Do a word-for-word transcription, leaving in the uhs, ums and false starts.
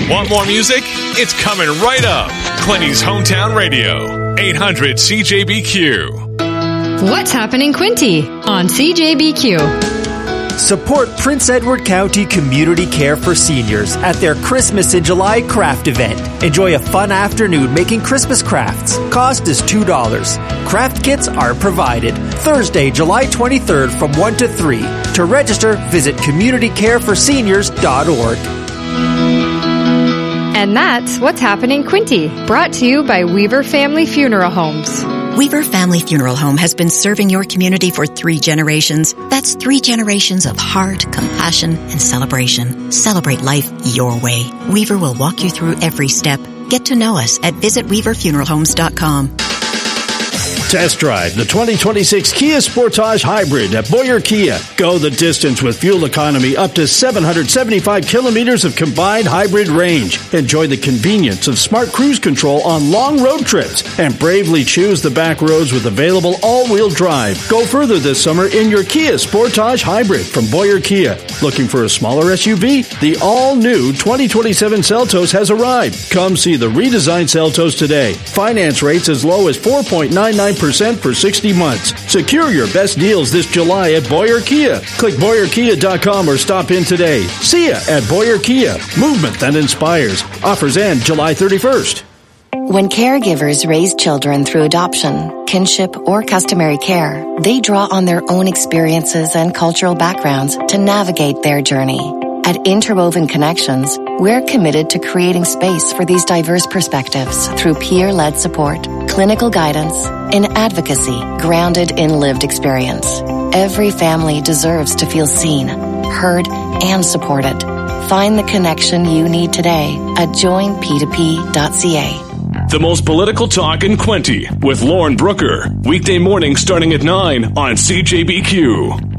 Want more music? It's coming right up. Quinty's Hometown Radio, eight hundred C J B Q. What's happening, Quinty, on C J B Q? Support Prince Edward County Community Care for Seniors at their Christmas in July craft event. Enjoy a fun afternoon making Christmas crafts. Cost is two dollars. Craft kits are provided. Thursday, July twenty-third from one to three. To register, visit community care for seniors dot org. And that's What's Happening, Quinty, brought to you by Weaver Family Funeral Homes. Weaver Family Funeral Home has been serving your community for three generations. That's three generations of heart, compassion, and celebration. Celebrate life your way. Weaver will walk you through every step. Get to know us at visit weaver funeral homes dot com. Test drive the twenty twenty-six Kia Sportage Hybrid at Boyer Kia. Go the distance with fuel economy up to seven hundred seventy-five kilometers of combined hybrid range. Enjoy the convenience of smart cruise control on long road trips and bravely choose the back roads with available all-wheel drive. Go further this summer in your Kia Sportage Hybrid from Boyer Kia. Looking for a smaller S U V? The all-new twenty twenty-seven Seltos has arrived. Come see the redesigned Seltos today. Finance rates as low as four point nine nine percent for sixty months. Secure your best deals this July at Boyer Kia. Click boyer kia dot com or stop in today. See ya at Boyer Kia. Movement that inspires. Offers end July thirty-first. When caregivers raise children through adoption, kinship, or customary care, they draw on their own experiences and cultural backgrounds to navigate their journey. At Interwoven Connections, we're committed to creating space for these diverse perspectives through peer-led support, clinical guidance, and advocacy grounded in lived experience. Every family deserves to feel seen, heard, and supported. Find the connection you need today at join p two p dot c a. The most political talk in Quinty with Lauren Brooker. Weekday morning starting at nine on C J B Q.